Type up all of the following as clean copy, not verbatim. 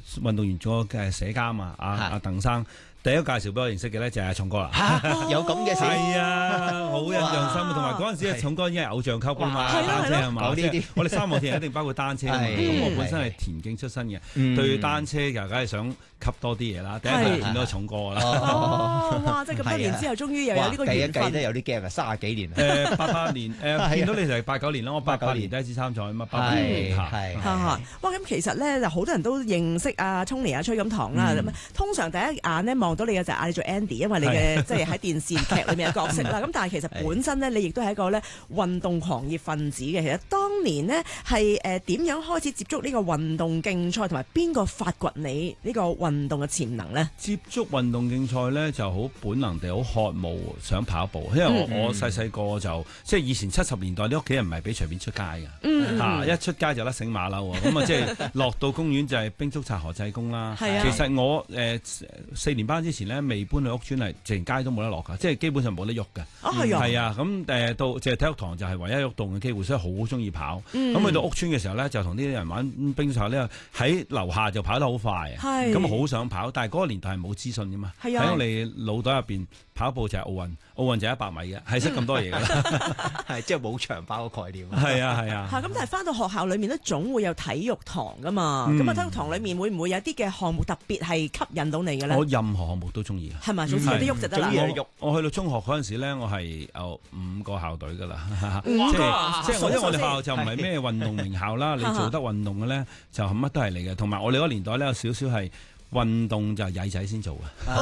運動員做嘅社監啊，阿鄧生。第一個介紹俾我認識嘅咧就係重哥啦， 有咁嘅事係啊，好印象深。同埋嗰陣時重哥已經係偶像級㗎嘛，單車係嘛， 講呢啲我哋三項鐵一定包括單車啊嘛。咁我本身係田徑出身嘅，對單車又梗係想吸多啲嘢啦。第一個見到重哥啦。 哇！即係咁多年之後，終於又有呢個緣分。 計都有啲驚啊，30幾年。 88年見到你就係89年啦，我89年第一次參賽啊嘛，88年係。哇！咁其實咧就好多人都認識阿 Tony 崔錦棠啦。通常第一眼咧望到你嘅就嗌你做 Andy， 因為你嘅即係喺電視劇裏面嘅角色啦。咁但係其實本身咧，你亦都係一個咧運動狂熱分子嘅。其實當年呢係點樣開始接觸呢個運動競賽，同埋邊個發掘你呢個運動嘅潛能呢？ 接觸運動競賽咧就好本能地好渴慕想跑步，因為我細個就即係以前70年代啲屋企人唔係俾隨便出街嘅，一出街就甩繩馬騮喎。咁啊即係落到公園就係兵卒察河濟公啦。其實我4年班之前咧未搬去屋村，係成街都冇得落㗎，即係基本上冇得喐嘅。係啊，咁到即係體育堂就係唯一喐動嘅機會，所以好中意跑。咁去到屋村嘅時候咧，就同啲人玩兵卒察咧，喺樓下就跑得好快，咁好想跑。但係嗰個年代係冇資訊㗎嘛，喺我哋腦袋入邊跑步就係奧運就係100米嘅，係識咁多嘢㗎啦， 係即係冇長跑嘅概念。 係啊。 咁但係翻到學校裏面咧，總會有體育堂㗎嘛。咁體育堂裏面會唔會有啲嘅項目特別係吸引到你嘅咧？ 我任何項目都中意。 係咪？總之有啲喐就得啦。 我去到中學嗰陣時咧，我係有5個校隊㗎啦。即係因為我哋學校就唔係咩運動名校啦，你做得運動嘅咧就乜都係你嘅。同埋我哋嗰個年代咧有少少係運動就係曳仔先做嘅。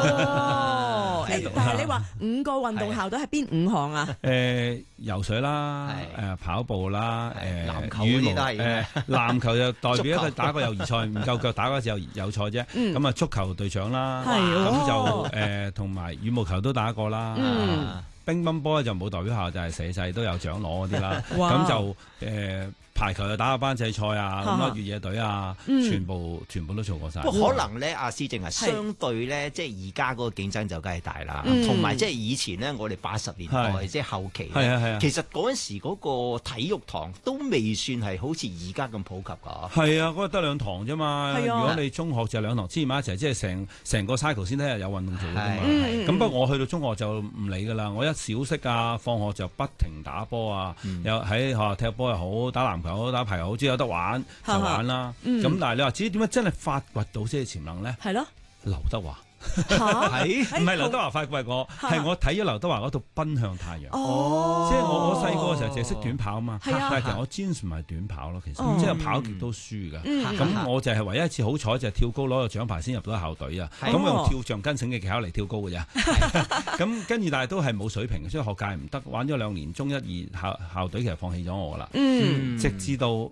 但係你話5個運動校隊係邊5項啊？ 游水啦，跑步啦， 籃球嗰啲都係。 籃球就代表一個打個友誼賽，唔夠腳打嗰時有賽啫。咁啊足球隊長啦，咁就同埋羽毛球都打過啦。乒乓波就冇代表校，就係社際都有獎攞嗰啲啦。咁就排球就打下班際賽啊，咁啊越野隊啊，全部都做過晒。 不過可能咧，阿施正相對咧，即係而家嗰個競爭就梗係大啦。同埋即係以前咧，我哋80年代即係後期，其實嗰陣時嗰個體育堂都未算係好似而家咁普及㗎。 係啊，嗰個得2堂啫嘛。如果你中學就2堂，黐埋一齊，即係成個 cycle 先睇日有運動做㗎嘛。咁不過我去到中學就唔理㗎啦，我一小息啊，放學就不停打波啊，又喺學校踢波又好，打籃球好，打排球好，只要有得玩就玩啦。咁但係你話至於點樣真係發掘到啲潛能咧？係咯，劉德華。唔係劉德華發掘我，係我睇咗劉德華嗰套《奔向太陽》。即係我細個嘅時候淨係識短跑啊嘛，但係其實我專唔係短跑咯，其實即係跑極都輸㗎。咁我就係唯一一次好彩就係跳高攞個獎牌先入到校隊啊。咁我用跳橡筋繩嘅技巧嚟跳高嘅啫。咁跟住但係都係冇水平，所以學界唔得，玩咗2年，中1、2校隊其實放棄咗我㗎啦。直至到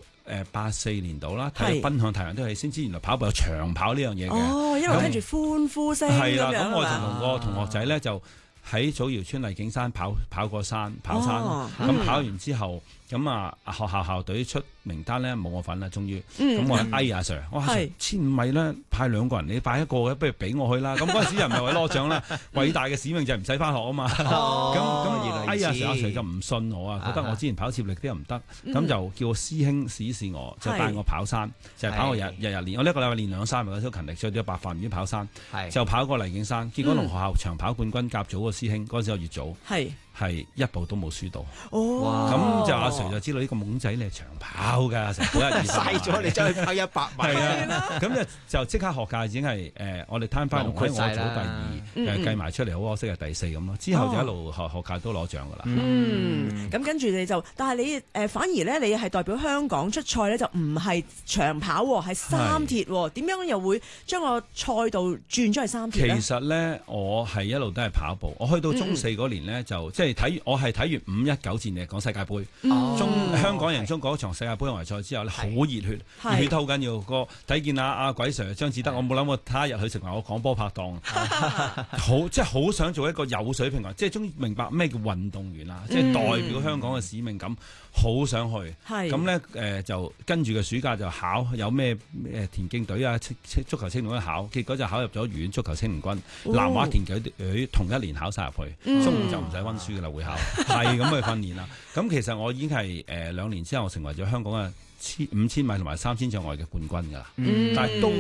84年度啦，睇《奔向太陽》都係先知原來跑步有長跑呢樣嘢嘅。 因為跟住歡呼聲係啦，咁我就同個同學仔咧就喺祖堯村麗景山跑過山，跑山。咁跑完之後，咁啊學校校隊出名單咧冇我份啦，終於。咁我阿 Sir， 我話1500米咧派2個人，你派1個嘅，不如俾我去啦。咁嗰陣時又唔係為攞獎啦，偉大嘅使命就係唔使翻學啊嘛。咁阿 Sir 就唔信我啊，覺得我之前跑接力啲又唔得，咁就叫我師兄試一試我，就帶我跑山，就係跑我日練，我呢個禮拜練2-3日，都勤力，所以都白飯唔知跑山，就跑過麗景山，結果同學校長跑冠軍甲組個師兄，嗰陣時我乙組。係一步都冇輸到，咁就阿 Sir 就知道呢個懵仔你係長跑㗎，成日嘥咗你走去跑100米。 咁就即刻學界已經係我哋攤翻，我組第2，計埋出嚟好可惜係第4咁咯。之後就一路學界都攞獎㗎啦。 咁跟住你就，但係你反而咧，你係代表香港出賽咧，就唔係長跑喎，係三鐵喎。點樣又會將個賽道轉咗去三鐵咧？ 其實咧，我係一路都係跑步。我去到中4嗰年咧，就即係我係睇完519戰嚟講世界盃，香港人中嗰場世界盃外圍賽之後咧，好熱血，熱血得好緊要。個睇見阿鬼 Sir 張志德，我冇諗過他日佢成為我講波拍檔，即係好想做一個有水平嘅，即係終於明白咩叫運動員啦，即係代表香港嘅使命感，好想去。咁咧就跟住個暑假就考有咩田徑隊啊、足球青年隊考，結果就考入咗愉園足球青年軍、南華田徑隊同一年考晒入去，中午就唔使溫書㗎啦，會考係咁去訓練啦。咁其實我已經係2年之後，我成為咗香港嘅5000米同埋3000障礙嘅冠軍㗎啦。但係都